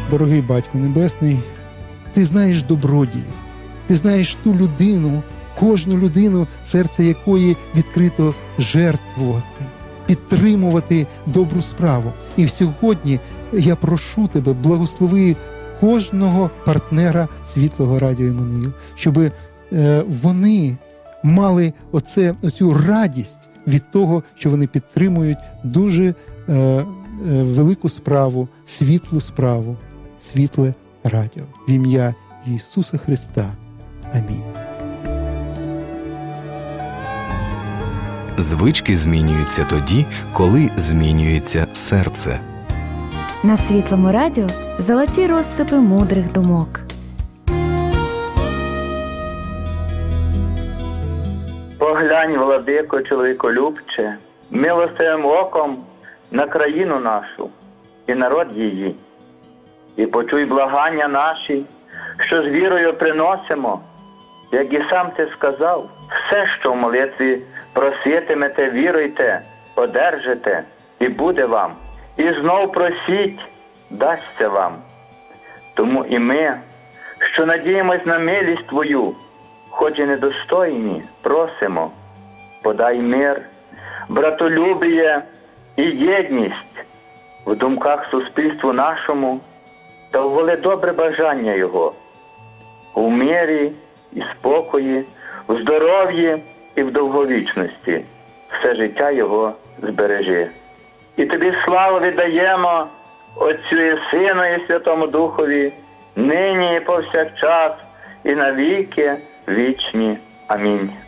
Дорогий Батько Небесний, Ти знаєш добродіїв, Ти знаєш ту людину, кожну людину, серце якої відкрито жертвувати, підтримувати добру справу. І сьогодні я прошу Тебе, благослови кожного партнера Світлого Радіо Іммануїл, щоб вони мали оцю радість від того, що вони підтримують дуже велику справу, світлу справу, Світле Радіо. В ім'я Ісуса Христа. Амінь. Звички змінюються тоді, коли змінюється серце. На Світлому Радіо золоті розсипи мудрих думок. Поглянь, владико, чоловіколюбче, милостивим оком на країну нашу і народ її. І почуй благання наші, що з вірою приносимо, як і сам ти сказав, все, що в молитві проситимете, віруйте, одержите, і буде вам. І знов просіть, дасться вам. Тому і ми, що надіємось на милість Твою, хоч і недостойні, просимо, подай мир, братолюбіє і єдність в думках суспільству нашому та ввели добре бажання Його у мирі і спокої, в здоров'ї і в довговічності. Все життя Його збережи. І Тобі славу віддаємо, Отцю і Сину і Святому Духові, нині і повсякчас, і навіки вічні. Амінь.